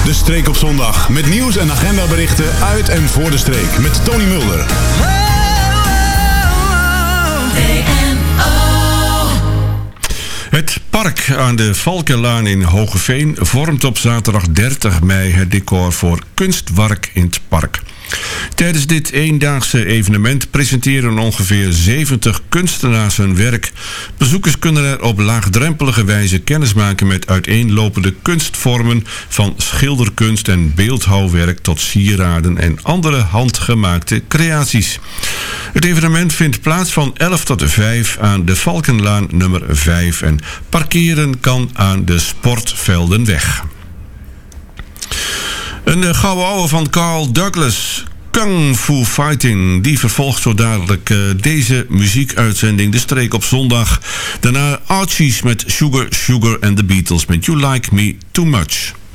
De Streek op zondag. Met nieuws en agendaberichten uit en voor de streek. Met Tony Mulder. Het park aan de Valkenlaan in Hoogeveen vormt op zaterdag 30 mei het decor voor Kunstwerk in het park. Tijdens dit eendaagse evenement presenteren ongeveer 70 kunstenaars hun werk. Bezoekers kunnen er op laagdrempelige wijze kennismaken met uiteenlopende kunstvormen, van schilderkunst en beeldhouwwerk tot sieraden en andere handgemaakte creaties. Het evenement vindt plaats van 11 tot 5 aan de Valkenlaan nummer 5 en parkeren kan aan de Sportveldenweg. Een gouden ouwe van Carl Douglas, Kung Fu Fighting, die vervolgt zo dadelijk deze muziekuitzending De Streek op zondag. Daarna Archies met Sugar Sugar and the Beatles met You Like Me Too Much.